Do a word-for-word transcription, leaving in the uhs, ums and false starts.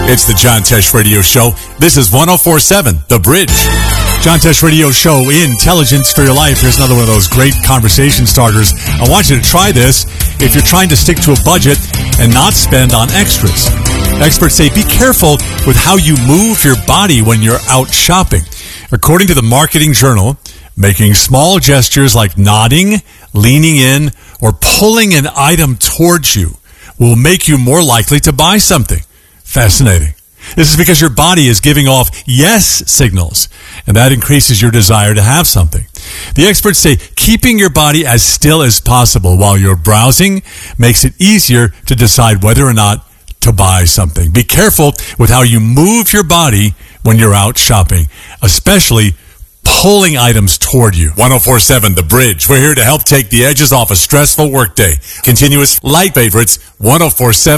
It's the John Tesh Radio Show. This is one oh four point seven, The Bridge. John Tesh Radio Show, Intelligence for Your Life. Here's another one of those great conversation starters. I want you to try this if you're trying to stick to a budget and not spend on extras. Experts say be careful with how you move your body when you're out shopping. According to the Marketing Journal, making small gestures like nodding, leaning in, or pulling an item towards you will make you more likely to buy something. Fascinating. This is because your body is giving off yes signals, and that increases your desire to have something. The experts say keeping your body as still as possible while you're browsing makes it easier to decide whether or not to buy something. Be careful with how you move your body when you're out shopping, especially pulling items toward you. one oh four point seven The Bridge. We're here to help take the edges off a stressful workday. Continuous light favorites, one oh four point seven